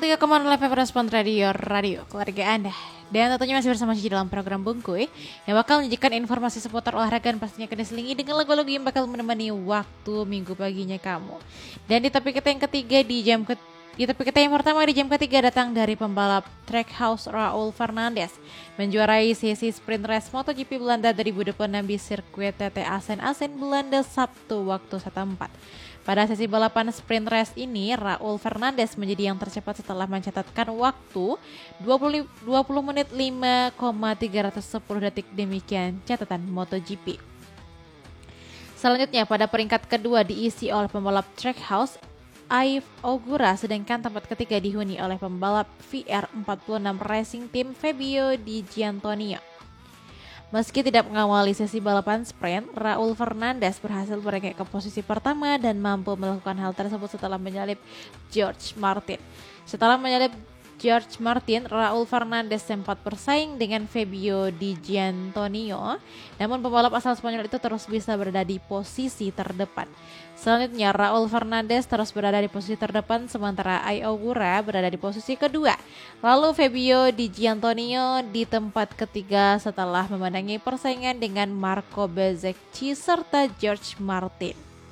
103,0 FM Respon Radio, radio keluarga Anda. Dan tentunya masih bersama Cici dalam program Bungkuy yang bakal menyajikan informasi seputar olahraga dan pastinya akan diselingi dengan lagu-lagu yang bakal menemani waktu minggu paginya kamu. Dan di topik kita yang ketiga topik kita yang pertama di jam ketiga datang dari pembalap Trackhouse Raul Fernandez menjuarai sesi sprint race MotoGP Belanda 2026 di sirkuit TT Assen Belanda Sabtu waktu setempat. Pada sesi balapan sprint race ini, Raul Fernandez menjadi yang tercepat setelah mencatatkan waktu 20 menit 5,310 detik, demikian catatan MotoGP. Selanjutnya pada peringkat kedua diisi oleh pembalap Trackhouse Yves Ogura, sedangkan tempat ketiga dihuni oleh pembalap VR46 Racing Team Fabio Di Giannantonio. Meski tidak mengawali sesi balapan sprint, Raul Fernandez berhasil merengek ke posisi pertama dan mampu melakukan hal tersebut setelah menyalip George Martin. Setelah menyalip George Martin, Raul Fernandez sempat bersaing dengan Fabio Di Giannantonio, namun pembalap asal Spanyol itu terus bisa berada di posisi terdepan. Selanjutnya, Raul Fernandez terus berada di posisi terdepan, sementara Yves Ogura berada di posisi kedua. Lalu Fabio Di Giannantonio di tempat ketiga setelah memenangi persaingan dengan Marco Bezzecchi serta George Martin.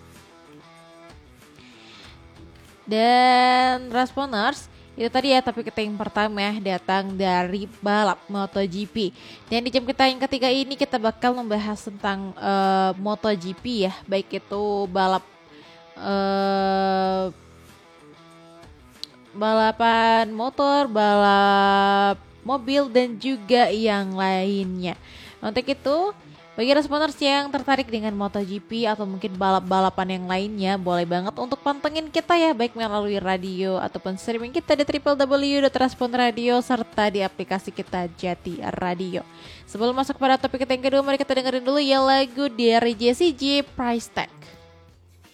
Dan Responers, itu tadi ya topik kita yang pertama datang dari balap MotoGP. Dan di jam kita yang ketiga ini kita bakal membahas tentang MotoGP ya, baik itu balapan motor, balap mobil dan juga yang lainnya. Untuk itu, bagi responers yang tertarik dengan MotoGP atau mungkin balap-balapan yang lainnya, boleh banget untuk pantengin kita ya, baik melalui radio ataupun streaming kita di www.responradio serta di aplikasi kita Jati Radio. Sebelum masuk pada topik kita yang kedua, mari kita dengerin dulu ya lagu dari Jessie J, Price Tag.